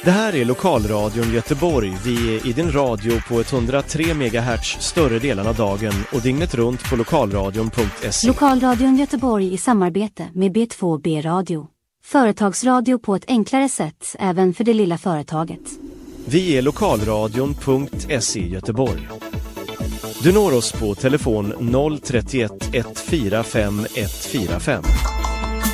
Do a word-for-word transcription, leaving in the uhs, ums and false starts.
Det här är Lokalradion Göteborg. Vi är i din radio på etthundratre megahertz större delen av dagen och dygnet runt på lokalradion punkt se. Lokalradion Göteborg i samarbete med B två B Radio. Företagsradio på ett enklare sätt även för det lilla företaget. Vi är lokalradion punkt se Göteborg. Du når oss på telefon noll tre ett ett fyra fem ett fyra fem.